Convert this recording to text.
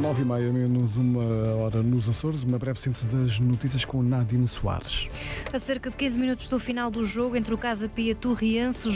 9h30, menos uma hora nos Açores. Uma breve síntese das notícias com Nadine Soares. A cerca de 15 minutos do final do jogo entre o Casa Pia Torriense,